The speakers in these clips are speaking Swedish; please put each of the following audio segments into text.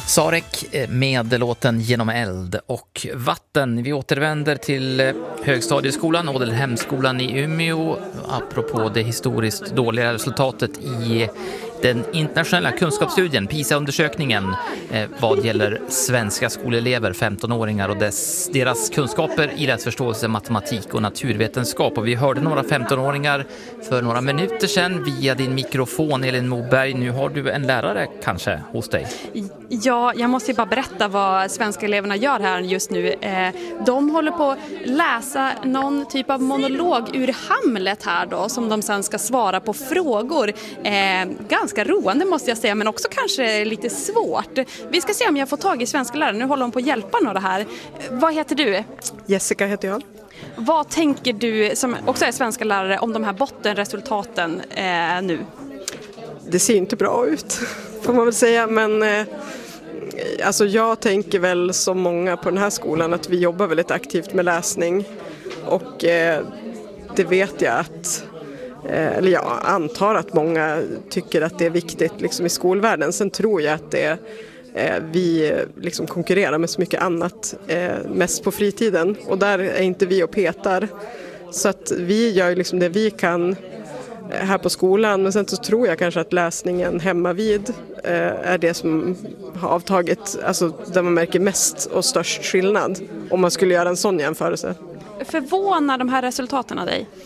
Sarek med låten Genom eld och vatten. Vi återvänder till högstadieskolan, Ådelhemskolan i Umeå, apropå det historiskt dåliga resultatet i den internationella kunskapsstudien, PISA-undersökningen, vad gäller svenska skolelever, 15-åringar och deras kunskaper i läsförståelse, matematik och naturvetenskap. Och vi hörde några 15-åringar för några minuter sedan via din mikrofon, Elin Moberg. Nu har du en lärare kanske hos dig. Ja, jag måste ju bara berätta vad svenska eleverna gör här just nu. De håller på att läsa någon typ av monolog ur Hamlet här då, som de sen ska svara på frågor. Ganska roande måste jag säga, men också kanske lite svårt. Vi ska se om jag får tag i svenska lärare. Nu håller de på att hjälpa några här. Vad heter du? Jessica heter jag. Vad tänker du, som också är svenska lärare, om de här bottenresultaten nu? Det ser inte bra ut, får man väl säga, men alltså jag tänker väl som många på den här skolan att vi jobbar väldigt aktivt med läsning, och det vet jag att, eller jag antar att många tycker att det är viktigt liksom i skolvärlden. Sen tror jag att vi liksom konkurrerar med så mycket annat, mest på fritiden, och där är inte vi och petar, så att vi gör liksom det vi kan här på skolan. Men sen så tror jag kanske att läsningen hemma vid är det som har avtagit, alltså där man märker mest och störst skillnad, om man skulle göra en sån jämförelse. Förvånar de här resultaten av dig?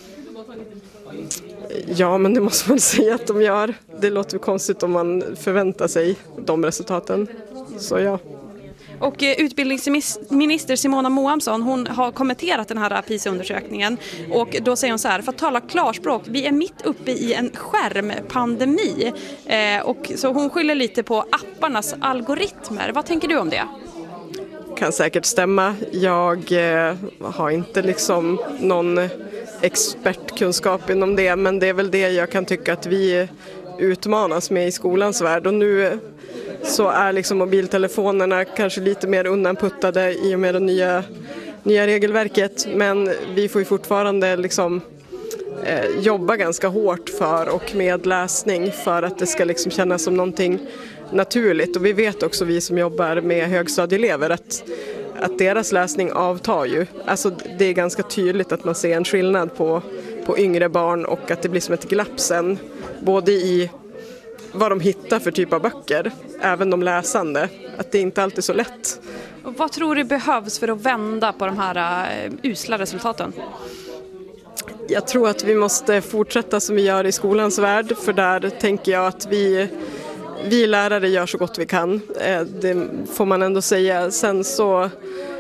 Ja, men det måste man säga att de gör. Det låter konstigt om man förväntar sig de resultaten. Så ja. Och utbildningsminister Simona Moamsson, hon har kommenterat den här PISA-undersökningen, och då säger hon så här: för att tala klarspråk, vi är mitt uppe i en skärmpandemi, och så hon skyller lite på apparnas algoritmer. Vad tänker du om det? Kan säkert stämma. Jag har inte liksom någon expertkunskap inom det, men det är väl det jag kan tycka att vi utmanas med i skolans värld. Och nu så är liksom mobiltelefonerna kanske lite mer undanputtade i och med det nya regelverket, men vi får ju fortfarande liksom jobba ganska hårt för och med läsning för att det ska liksom kännas som någonting naturligt. Och vi vet också, vi som jobbar med högstadieelever, att deras läsning avtar ju. Alltså det är ganska tydligt att man ser en skillnad på yngre barn, och att det blir som ett glapp sen, både i vad de hittar för typ av böcker, även de läsande, att det inte alltid är så lätt. Och vad tror du behövs för att vända på de här usla resultaten? Jag tror att vi måste fortsätta som vi gör i skolans värld, för där tänker jag att vi lärare gör så gott vi kan. Det får man ändå säga. Sen så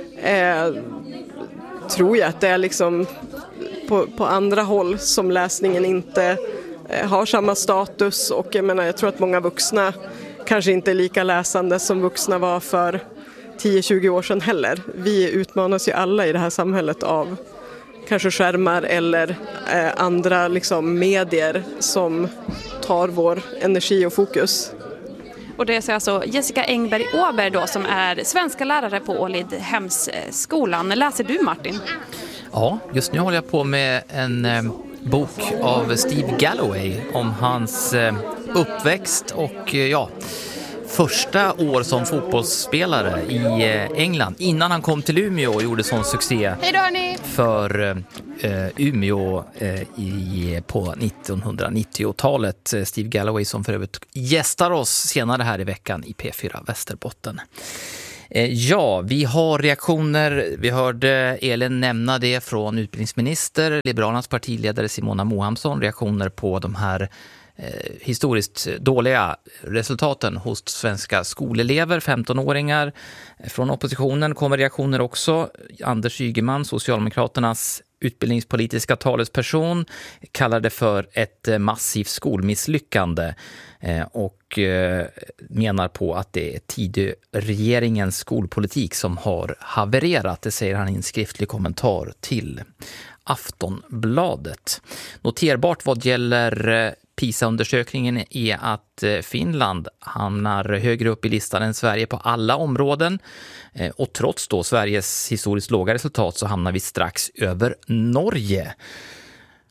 tror jag att det är liksom på andra håll som läsningen inte har samma status, och jag tror att många vuxna kanske inte är lika läsande som vuxna var för 10-20 år sedan heller. Vi utmanas ju alla i det här samhället av kanske skärmar eller andra liksom medier som tar vår energi och fokus. Och det är alltså Jessica Engberg-Åberg då, som är svenska lärare på Ådelhemskolan. Läser du, Martin? Ja, just nu håller jag på med en bok av Steve Galloway om hans uppväxt och första år som fotbollsspelare i England, innan han kom till Umeå och gjorde sån succé för Umeå på 1990-talet. Steve Galloway, som för övrigt gästar oss senare här i veckan i P4 Västerbotten. Ja, vi har reaktioner. Vi hörde Elin nämna det från utbildningsminister, Liberalernas partiledare Simona Moamsson, reaktioner på de här historiskt dåliga resultaten hos svenska skolelever, 15-åringar. Från oppositionen kommer reaktioner också. Anders Ygeman, Socialdemokraternas utbildningspolitiska talesperson, kallar det för ett massivt skolmisslyckande och menar på att det är Tidöregeringens skolpolitik som har havererat. Det säger han i en skriftlig kommentar till Aftonbladet. Noterbart vad gäller PISA-undersökningen är att Finland hamnar högre upp i listan än Sverige på alla områden. Och trots då Sveriges historiskt låga resultat så hamnar vi strax över Norge.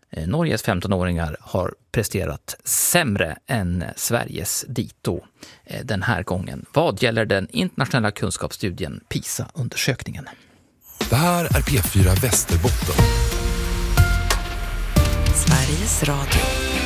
Norges 15-åringar har presterat sämre än Sveriges dito den här gången. Vad gäller den internationella kunskapsstudien PISA-undersökningen? Det här är P4 Västerbotten. Sveriges Radio.